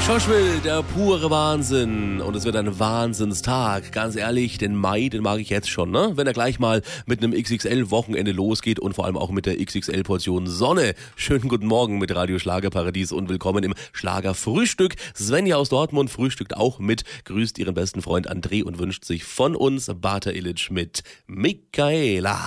Joshua, der pure Wahnsinn. Und es wird ein Wahnsinnstag. Ganz ehrlich, den Mai, den mag ich jetzt schon, ne? Wenn er gleich mal mit einem XXL-Wochenende losgeht und vor allem auch mit der XXL-Portion Sonne. Schönen guten Morgen mit Radio Schlagerparadies und willkommen im Schlagerfrühstück. Svenja aus Dortmund frühstückt auch mit, grüßt ihren besten Freund André und wünscht sich von uns Bata Illich mit Michaela.